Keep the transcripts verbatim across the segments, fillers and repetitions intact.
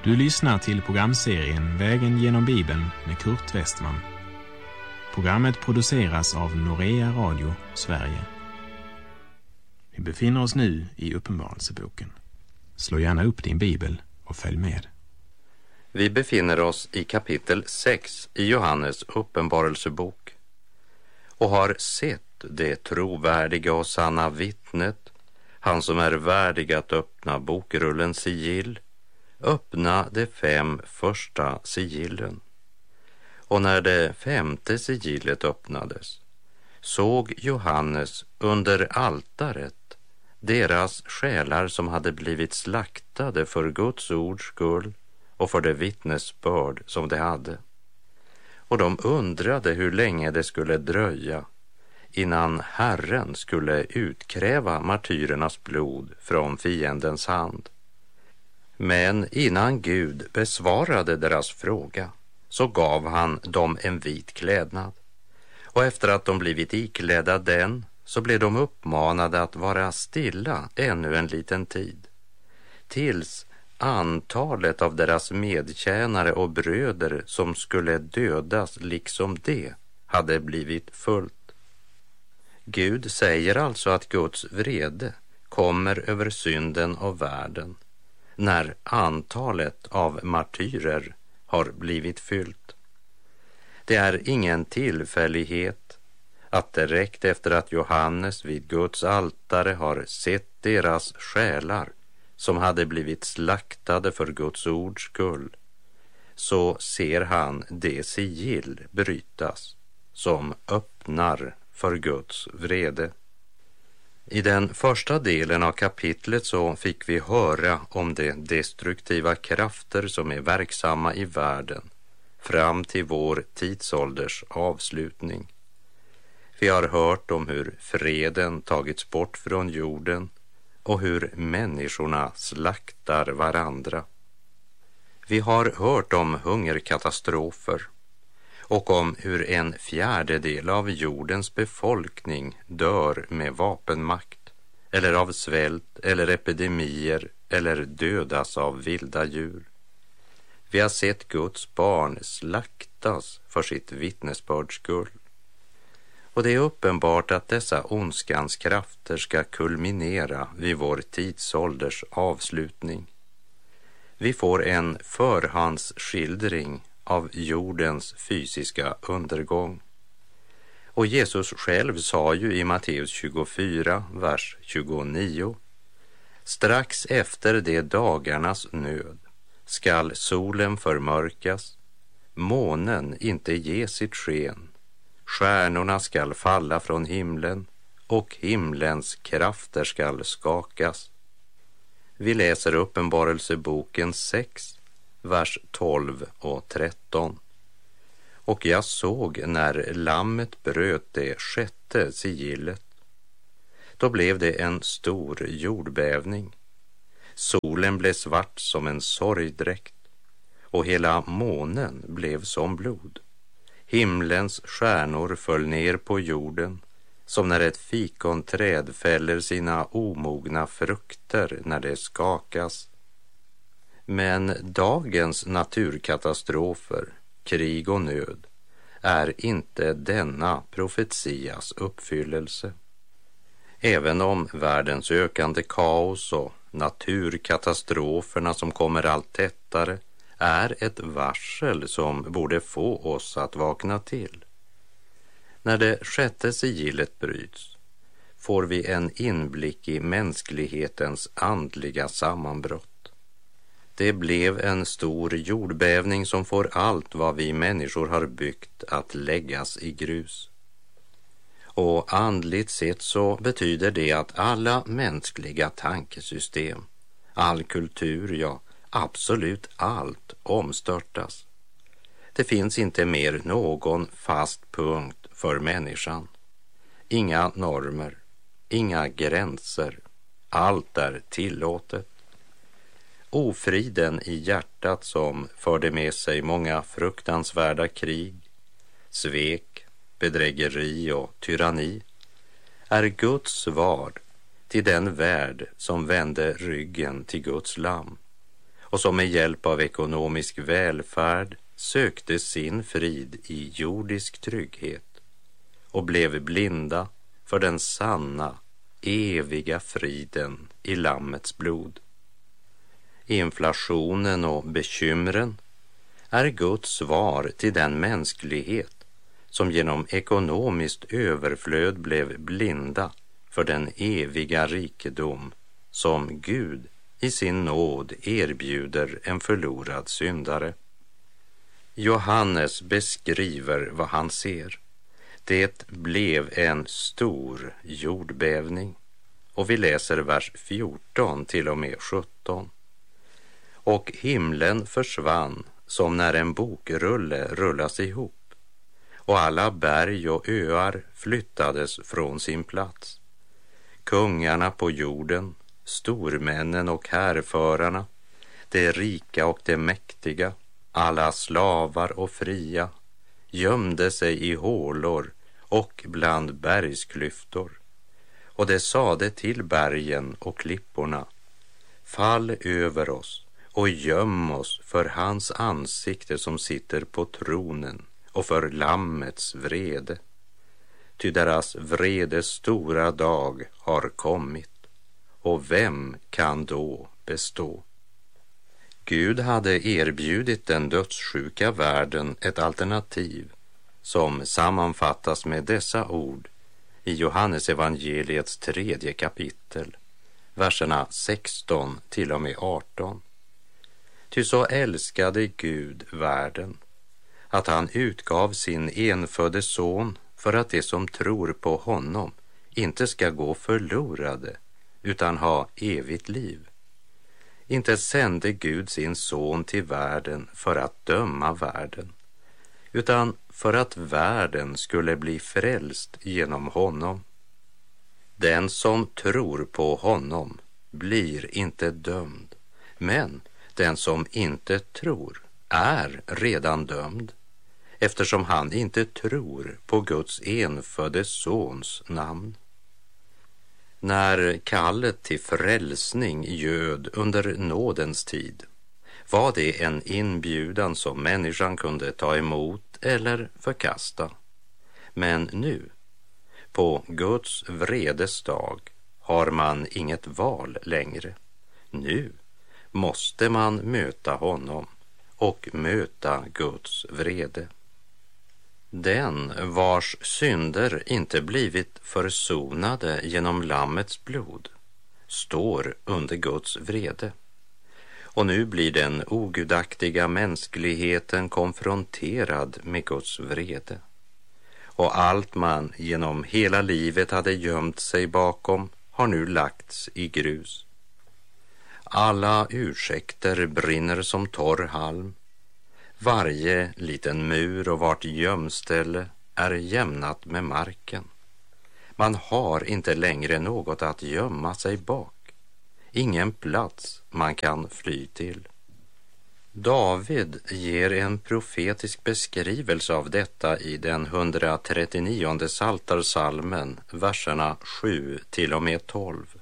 Du lyssnar till programserien Vägen genom Bibeln med Kurt Westman. Programmet produceras av Norea Radio, Sverige. Vi befinner oss nu i Uppenbarelseboken. Slå gärna upp din bibel och följ med. Vi befinner oss i kapitel sex i Johannes uppenbarelsebok och har sett det trovärdiga och sanna vittnet, han som är värdig att öppna bokrullens sigill, öppna de fem första sigillen. Och när det femte sigillet öppnades såg Johannes under altaret deras själar som hade blivit slaktade för Guds ords skull och för det vittnesbörd som de hade. Och de undrade hur länge det skulle dröja innan Herren skulle utkräva martyrernas blod från fiendens hand. Men innan Gud besvarade deras fråga så gav han dem en vit klädnad. Och efter att de blivit iklädda den så blev de uppmanade att vara stilla ännu en liten tid, tills antalet av deras medtjänare och bröder som skulle dödas liksom det hade blivit fullt. Gud säger alltså att Guds vrede kommer över synden och världen när antalet av martyrer har blivit fyllt. Det är ingen tillfällighet att direkt efter att Johannes vid Guds altare har sett deras själar som hade blivit slaktade för Guds ords skull, så ser han det sigill brytas som öppnar för Guds vrede. I den första delen av kapitlet så fick vi höra om de destruktiva krafter som är verksamma i världen fram till vår tidsålders avslutning. Vi har hört om hur freden tagits bort från jorden och hur människorna slaktar varandra. Vi har hört om hungerkatastrofer och om hur en fjärdedel av jordens befolkning dör med vapenmakt eller av svält eller epidemier eller dödas av vilda djur. Vi har sett Guds barn slaktas för sitt vittnesbörds skull. Och det är uppenbart att dessa ondskans krafter ska kulminera vid vår tidsålders avslutning. Vi får en förhandsskildring av jordens fysiska undergång. Och Jesus själv sa ju i Matteus tjugofyra, vers tjugonio: strax efter de dagarnas nöd skall solen förmörkas, månen inte ge sitt sken, stjärnorna skall falla från himlen och himlens krafter skall skakas. Vi läser Uppenbarelseboken sex, vers tolv och tretton. Och jag såg när lammet bröt det sjätte sigillet. Då blev det en stor jordbävning. Solen blev svart som en sorgdräkt och hela månen blev som blod. Himlens stjärnor föll ner på jorden som när ett fikonträd fäller sina omogna frukter när det skakas. Men dagens naturkatastrofer, krig och nöd, är inte denna profetias uppfyllelse. Även om världens ökande kaos och naturkatastroferna som kommer allt tättare är ett varsel som borde få oss att vakna till. När det sjätte sigillet bryts får vi en inblick i mänsklighetens andliga sammanbrott. Det blev en stor jordbävning som får allt vad vi människor har byggt att läggas i grus. Och andligt sett så betyder det att alla mänskliga tankesystem, all kultur, ja absolut allt omstörtas. Det finns inte mer någon fast punkt för människan. Inga normer, inga gränser, allt är tillåtet. Ofriden i hjärtat som förde med sig många fruktansvärda krig, svek, bedrägeri och tyranni är Guds svar till den värld som vände ryggen till Guds lamm och som med hjälp av ekonomisk välfärd sökte sin frid i jordisk trygghet och blev blinda för den sanna, eviga friden i Lammets blod. Inflationen och bekymren är Guds svar till den mänsklighet som genom ekonomiskt överflöd blev blinda för den eviga rikedom som Gud i sin nåd erbjuder en förlorad syndare. Johannes beskriver vad han ser. Det blev en stor jordbävning. Och vi läser vers fjorton till och med sjutton. Och himlen försvann som när en bokrulle rullas ihop, och alla berg och öar flyttades från sin plats. Kungarna på jorden, stormännen och härförarna, det rika och det mäktiga, alla slavar och fria, gömde sig i hålor och bland bergsklyftor. Och det sade till bergen och klipporna: fall över oss och göm oss för hans ansikte som sitter på tronen och för Lammets vrede. Ty deras vredes stora dag har kommit, och vem kan då bestå? Gud hade erbjudit den dödssjuka världen ett alternativ som sammanfattas med dessa ord i Johannes evangeliets tredje kapitel, verserna sexton till och med arton. Ty så älskade Gud världen att han utgav sin enfödde son för att de som tror på honom inte ska gå förlorade utan ha evigt liv. Inte sände Gud sin son till världen för att döma världen, utan för att världen skulle bli frälst genom honom. Den som tror på honom blir inte dömd, men den som inte tror är redan dömd, eftersom han inte tror på Guds enfödde sons namn. När kallet till frälsning ljöd under nådens tid var det en inbjudan som människan kunde ta emot eller förkasta. Men nu, på Guds vredes dag, har man inget val längre. Nu måste man möta honom och möta Guds vrede. Den vars synder inte blivit försonade genom Lammets blod står under Guds vrede. Och nu blir den ogudaktiga mänskligheten konfronterad med Guds vrede. Och allt man genom hela livet hade gömt sig bakom har nu lagts i grus. Alla ursäkter brinner som torr halm. Varje liten mur och vart gömställe är jämnat med marken. Man har inte längre något att gömma sig bak. Ingen plats man kan fly till. David ger en profetisk beskrivelse av detta i den hundratrettionionde psaltarpsalmen, verserna sju till och med tolv.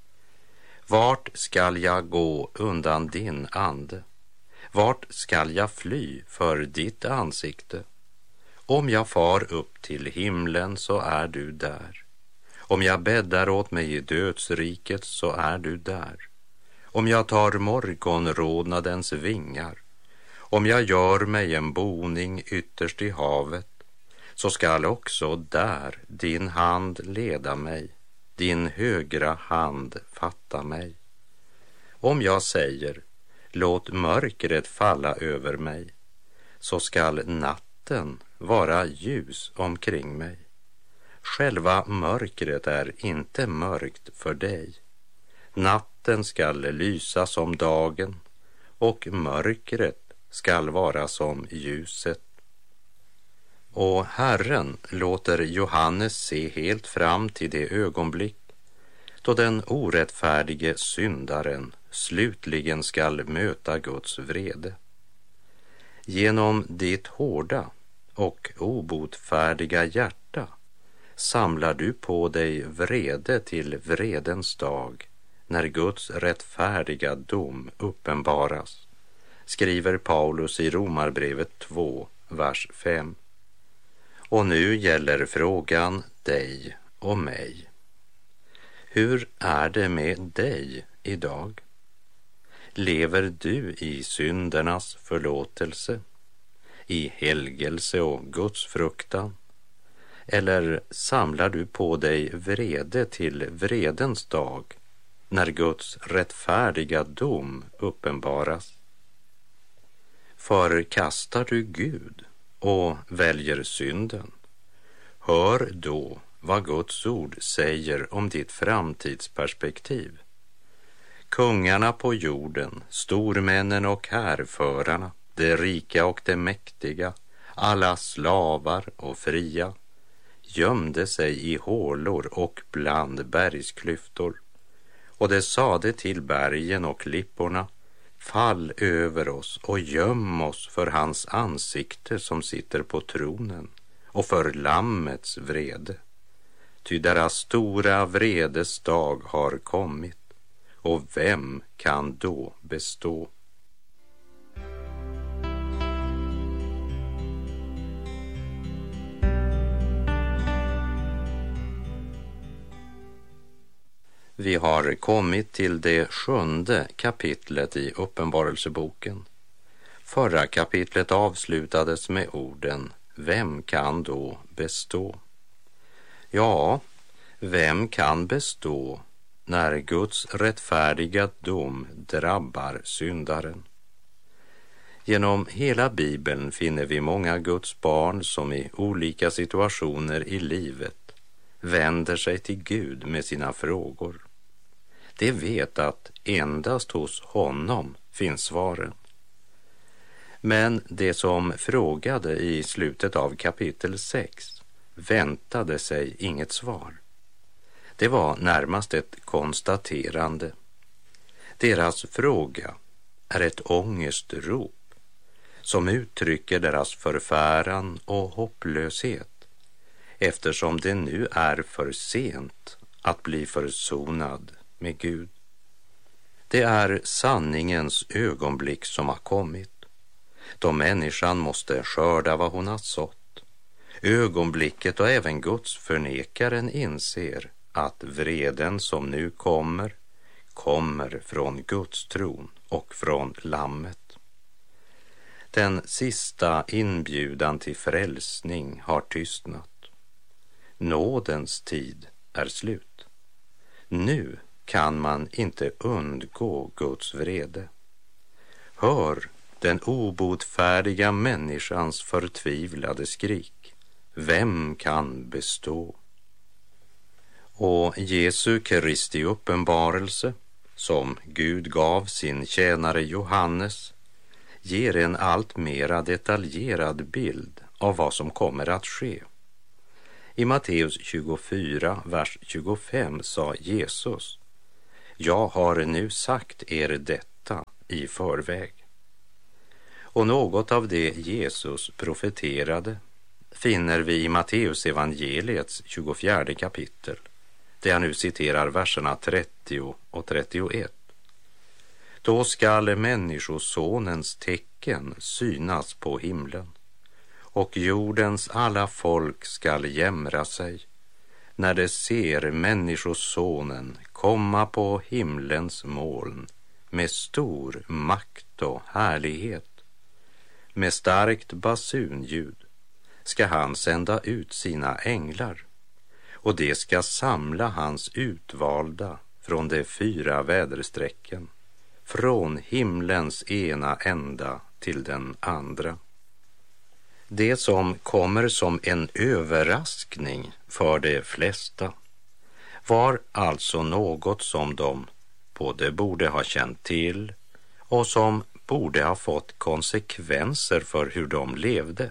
Vart skall jag gå undan din ande? Vart skall jag fly för ditt ansikte? Om jag far upp till himlen så är du där. Om jag bäddar åt mig i dödsriket så är du där. Om jag tar morgonrodnadens vingar, om jag gör mig en boning ytterst i havet, så skall också där din hand leda mig, din högra hand fatta mig. Om jag säger, låt mörkret falla över mig, så skall natten vara ljus omkring mig. Själva mörkret är inte mörkt för dig. Natten skall lysa som dagen, och mörkret skall vara som ljuset. Och Herren låter Johannes se helt fram till det ögonblick då den orättfärdige syndaren slutligen skall möta Guds vrede. Genom ditt hårda och obotfärdiga hjärta samlar du på dig vrede till vredens dag, när Guds rättfärdiga dom uppenbaras. skriver Paulus i Romarbrevet två, vers fem. Och nu gäller frågan dig och mig. Hur är det med dig idag? Lever du i syndernas förlåtelse, i helgelse och Guds fruktan? Eller samlar du på dig vrede till vredens dag, när Guds rättfärdiga dom uppenbaras? Förkastar du Gud och väljer synden? Hör då vad Guds ord säger om ditt framtidsperspektiv. Kungarna på jorden, stormännen och härförarna, de rika och de mäktiga, alla slavar och fria, gömde sig i hålor och bland bergsklyftor. Och det sade till bergen och klipporna: fall över oss och göm oss för hans ansikte som sitter på tronen och för lammets vrede. Ty deras stora vredes dag har kommit, och vem kan då bestå? Vi har kommit till det sjunde kapitlet i Uppenbarelseboken. Förra kapitlet avslutades med orden: vem kan då bestå? Ja, vem kan bestå när Guds rättfärdiga dom drabbar syndaren? Genom hela Bibeln finner vi många Guds barn som i olika situationer i livet vänder sig till Gud med sina frågor. De vet att endast hos honom finns svaren. Men det som frågade i slutet av kapitel sex väntade sig inget svar. Det var närmast ett konstaterande. Deras fråga är ett ångestrop som uttrycker deras förfäran och hopplöshet, eftersom det nu är för sent att bli försonad med Gud. Det är sanningens ögonblick som har kommit, då människan måste skörda vad hon har sått. Ögonblicket och även Guds förnekaren inser att vreden som nu kommer, kommer från Guds tron och från lammet. Den sista inbjudan till frälsning har tystnat. Nådens tid är slut. Nu kan man inte undgå Guds vrede. Hör den obotfärdiga människans förtvivlade skrik: vem kan bestå? Och Jesu Kristi uppenbarelse, som Gud gav sin tjänare Johannes, ger en allt mera detaljerad bild av vad som kommer att ske. I Matteus tjugofyra, vers tjugofem sa Jesus: jag har nu sagt er detta i förväg. Och något av det Jesus profeterade finner vi i Matteus evangeliets tjugofjärde kapitel, där jag nu citerar verserna trettio och trettioett. Då skall människosonens tecken synas på himlen, och jordens alla folk skall jämra sig när de ser människosonen komma på himlens moln med stor makt och härlighet. Med starkt basunljud ska han sända ut sina änglar, och de ska samla hans utvalda från de fyra väderstrecken, från himlens ena ända till den andra. Det som kommer som en överraskning för de flesta var alltså något som de både borde ha känt till och som borde ha fått konsekvenser för hur de levde.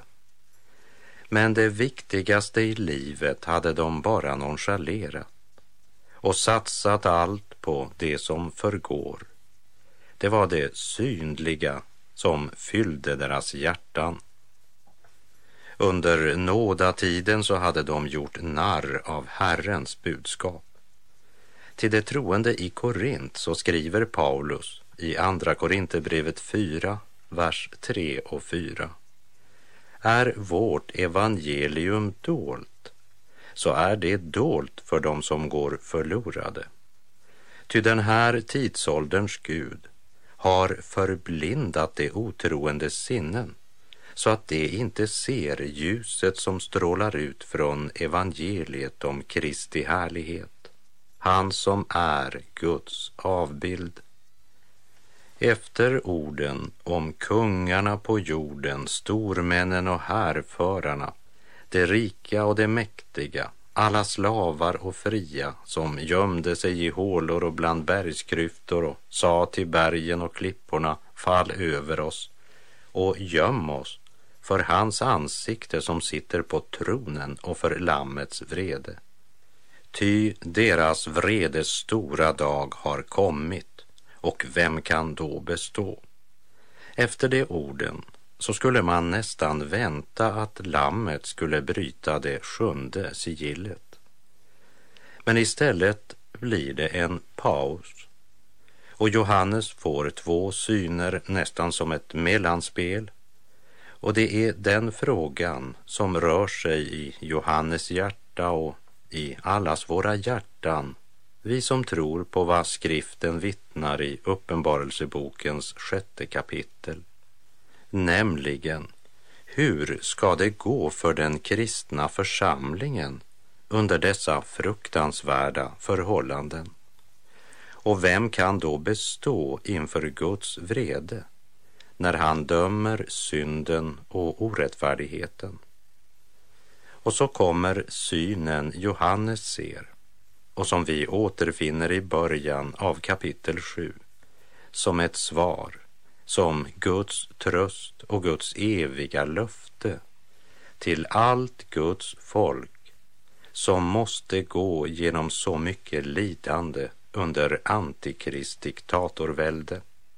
Men det viktigaste i livet hade de bara nonchalerat och satsat allt på det som förgår. Det var det synliga som fyllde deras hjärtan. Under nådatiden så hade de gjort narr av Herrens budskap. Till det troende i Korint så skriver Paulus i andra Korinthierbrevet fyra, vers tre och fyra. Är vårt evangelium dolt, så är det dolt för dem som går förlorade. Ty den här tidsålderns Gud har förblindat de otroendes sinnen, så att de inte ser ljuset som strålar ut från evangeliet om Kristi härlighet, han som är Guds avbild. Efter orden om kungarna på jorden, stormännen och härförarna, de rika och de mäktiga, alla slavar och fria som gömde sig i hålor och bland bergskryftor och sa till bergen och klipporna, fall över oss och göm oss för hans ansikte som sitter på tronen och för lammets vrede. Ty deras vredes stora dag har kommit, och vem kan då bestå? Efter de orden så skulle man nästan vänta att lammet skulle bryta det sjunde sigillet. Men istället blir det en paus, och Johannes får två syner nästan som ett mellanspel, och det är den frågan som rör sig i Johannes hjärta och i allas våra hjärtan, vi som tror på vad skriften vittnar i Uppenbarelsebokens sjätte kapitel. Nämligen, hur ska det gå för den kristna församlingen under dessa fruktansvärda förhållanden? Och vem kan då bestå inför Guds vrede när han dömer synden och orättfärdigheten? Och så kommer synen Johannes ser, och som vi återfinner i början av kapitel sju, som ett svar, som Guds tröst och Guds eviga löfte till allt Guds folk som måste gå genom så mycket lidande under Antikrist diktatorvälde.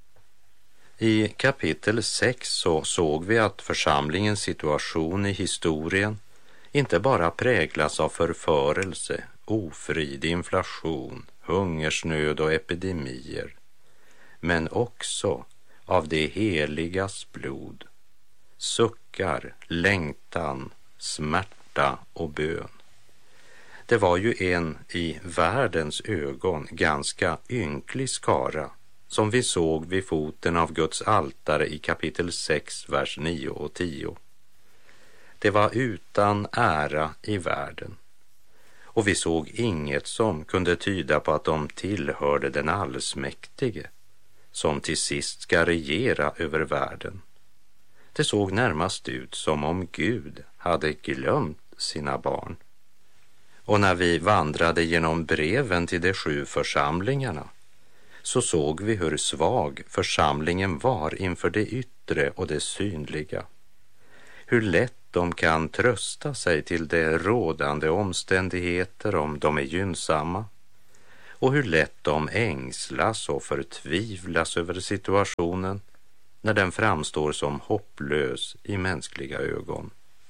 I kapitel sex så såg vi att församlingens situation i historien inte bara präglas av förförelse, ofrid, inflation, hungersnöd och epidemier, men också av det heligas blod, suckar, längtan, smärta och bön. Det var ju en i världens ögon ganska ynklig skara som vi såg vid foten av Guds altare i kapitel sex, vers nio och tio. Det var utan ära i världen, och vi såg inget som kunde tyda på att de tillhörde den allsmäktige, som till sist ska regera över världen. Det såg närmast ut som om Gud hade glömt sina barn. Och när vi vandrade genom breven till de sju församlingarna så såg vi hur svag församlingen var inför det yttre och det synliga. Hur lätt de kan trösta sig till de rådande omständigheter om de är gynnsamma, och hur lätt de ängslas och förtvivlas över situationen när den framstår som hopplös i mänskliga ögon.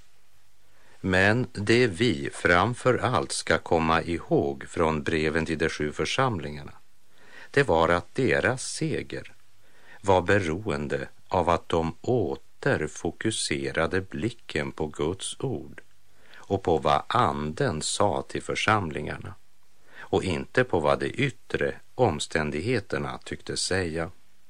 Men det vi framför allt ska komma ihåg från breven till de sju församlingarna, det var att deras seger var beroende av att de åter fokuserade blicken på Guds ord och på vad anden sa till församlingarna, och inte på vad de yttre omständigheterna tyckte säga.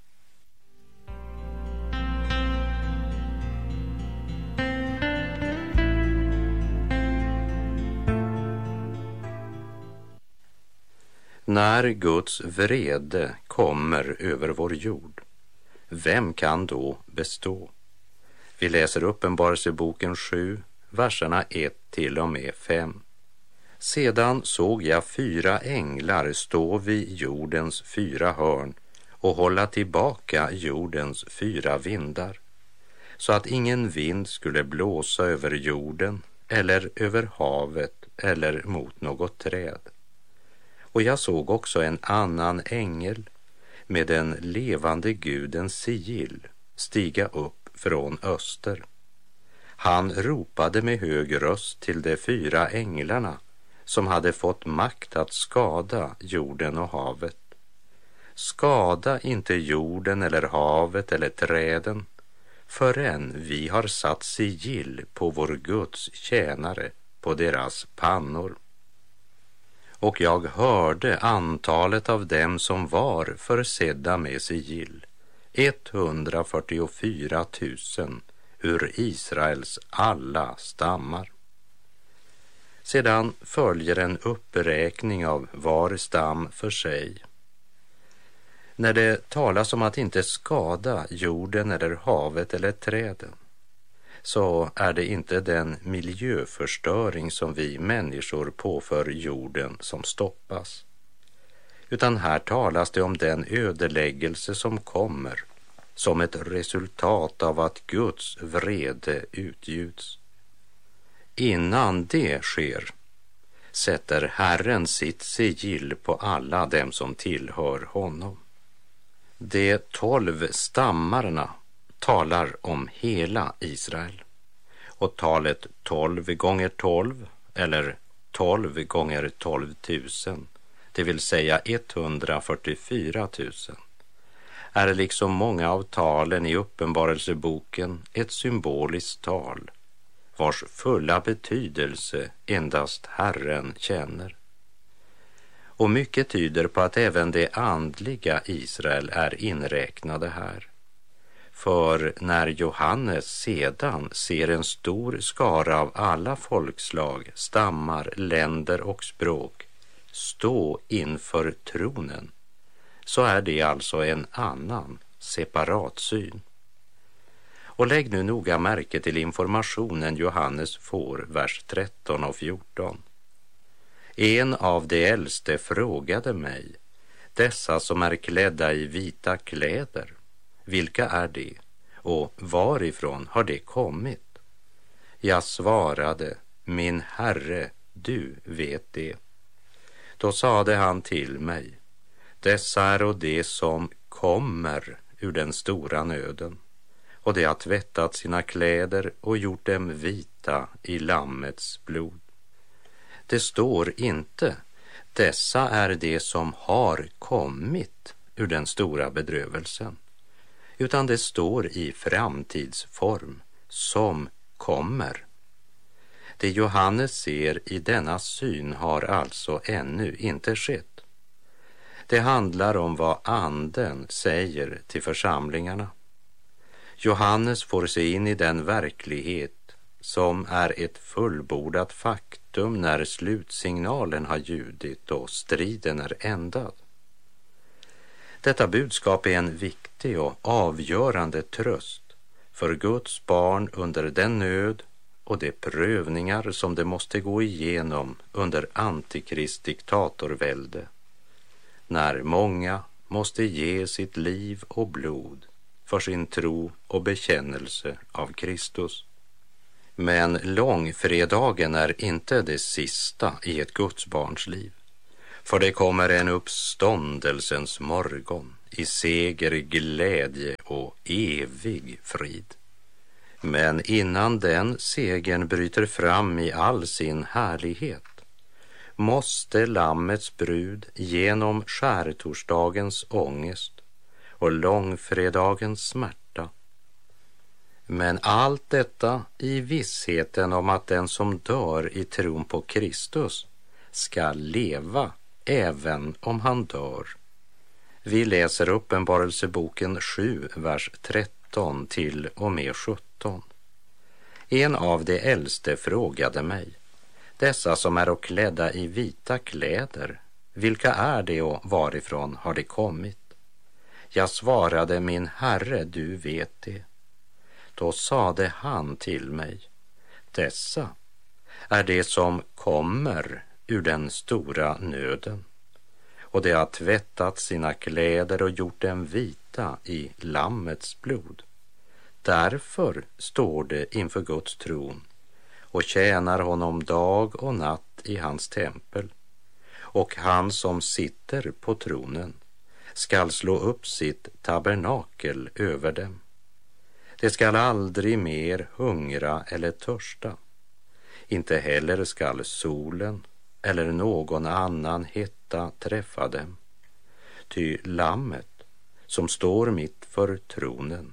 När Guds vrede kommer över vår jord, vem kan då bestå? Vi läser Uppenbarelseboken sju, verserna ett till och med fem. Sedan såg jag fyra änglar stå vid jordens fyra hörn och hålla tillbaka jordens fyra vindar, så att ingen vind skulle blåsa över jorden eller över havet eller mot något träd. Och jag såg också en annan ängel med den levande gudens sigill stiga upp från öster. Han ropade med hög röst till de fyra änglarna som hade fått makt att skada jorden och havet. Skada inte jorden eller havet eller träden förrän vi har satt sigill på vår Guds tjänare på deras pannor. Och jag hörde antalet av dem som var försedda med sigill, etthundrafyrtiofyra tusen ur Israels alla stammar. Sedan följer en uppräkning av var stam för sig. När det talas om att inte skada jorden eller havet eller träden, så är det inte den miljöförstöring som vi människor påför jorden som stoppas. Utan här talas det om den ödeläggelse som kommer som ett resultat av att Guds vrede utgjuts. Innan det sker sätter Herren sitt sigill på alla dem som tillhör honom. De tolv stammarna talar om hela Israel. Och talet tolv gånger tolv eller tolv gånger tolv tusen, det vill säga etthundrafyrtiofyra tusen, är liksom många av talen i Uppenbarelseboken ett symboliskt tal, vars fulla betydelse endast Herren känner. Och mycket tyder på att även det andliga Israel är inräknade här. För när Johannes sedan ser en stor skara av alla folkslag, stammar, länder och språk stå inför tronen, så är det alltså en annan, separat syn. Och lägg nu noga märke till informationen Johannes får, vers tretton och fjorton. En av de äldste frågade mig, dessa som är klädda i vita kläder, vilka är det och varifrån har det kommit? Jag svarade, min Herre, du vet det. Då sade han till mig, dessa är och det som kommer ur den stora nöden, och de har tvättat sina kläder och gjort dem vita i lammets blod. Det står inte, dessa är det som har kommit ur den stora bedrövelsen, utan det står i framtidsform, som kommer. Det Johannes ser i denna syn har alltså ännu inte skett. Det handlar om vad anden säger till församlingarna. Johannes får se in i den verklighet som är ett fullbordat faktum när slutsignalen har ljudit och striden är ändad. Detta budskap är en viktig och avgörande tröst för Guds barn under den nöd och de prövningar som de måste gå igenom under Antikrist diktatorvälde, när många måste ge sitt liv och blod för sin tro och bekännelse av Kristus. Men långfredagen är inte det sista i ett Guds barns liv, för det kommer en uppståndelsens morgon i seger, glädje och evig frid. Men innan den segern bryter fram i all sin härlighet måste lammets brud genom skärtorsdagens ångest och långfredagens smärta. Men allt detta i vissheten om att den som dör i tron på Kristus ska leva även om han dör. Vi läser Uppenbarelseboken sju, vers tretton till och med sjutton. En av de äldste frågade mig, dessa som är och klädda i vita kläder, vilka är det och varifrån har det kommit? Jag svarade, min Herre, du vet det. Då sade han till mig, dessa är det som kommer ur den stora nöden, och de har tvättat sina kläder och gjort dem vita i lammets blod. Därför står det inför Guds tron och tjänar honom dag och natt i hans tempel, och han som sitter på tronen skall slå upp sitt tabernakel över dem. Det skall aldrig mer hungra eller törsta, inte heller skall solen eller någon annan hetta träffa dem. Ty lammet som står mitt för tronen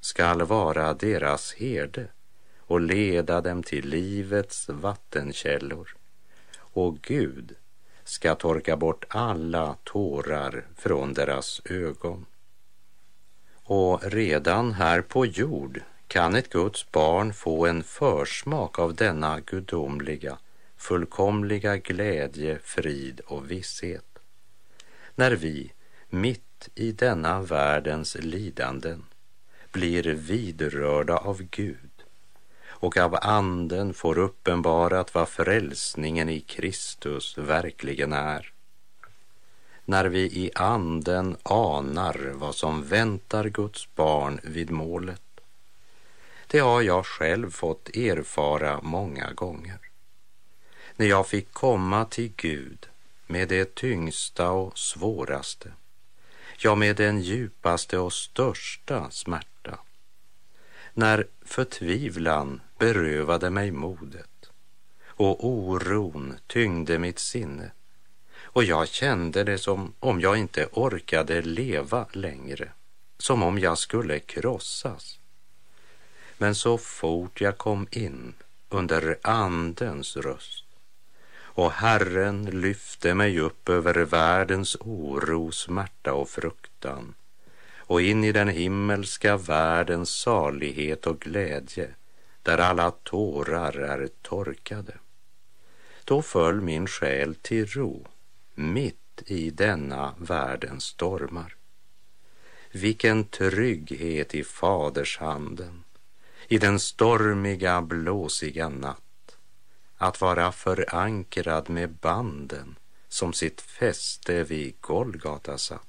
skall vara deras herde och leda dem till livets vattenkällor, och Gud ska torka bort alla tårar från deras ögon. Och redan här på jord kan ett Guds barn få en försmak av denna gudomliga, fullkomliga glädje, frid och visshet. När vi, mitt i denna världens lidanden, blir vidrörda av Gud och av anden får uppenbarat vad frälsningen i Kristus verkligen är. När vi i anden anar vad som väntar Guds barn vid målet. Det har jag själv fått erfara många gånger. När jag fick komma till Gud med det tyngsta och svåraste, ja, med den djupaste och största smärta. När förtvivlan berövade mig modet och oron tyngde mitt sinne, och jag kände det som om jag inte orkade leva längre, som om jag skulle krossas. Men så fort jag kom in under andens röst och Herren lyfte mig upp över världens oro, smärta och fruktan och in i den himmelska världens salighet och glädje, där alla tårar är torkade. Då föll min själ till ro mitt i denna världens stormar. Vilken trygghet i faders handen, i den stormiga, blåsiga natt, att vara förankrad med banden som sitt fäste vid Golgata satt.